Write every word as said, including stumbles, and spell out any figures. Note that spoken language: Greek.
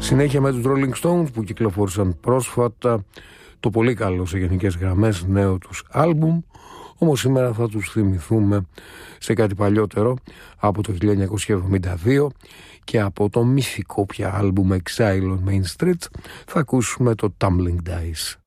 Συνέχεια με τους Rolling Stones που κυκλοφόρησαν πρόσφατα το πολύ καλό σε γενικές γραμμές νέο τους άλμπουμ, όμως σήμερα θα τους θυμηθούμε σε κάτι παλιότερο από το χίλια εννιακόσια εβδομήντα δύο και από το μυθικό πια άλμπουμ Exile on Main Street θα ακούσουμε το Tumbling Dice.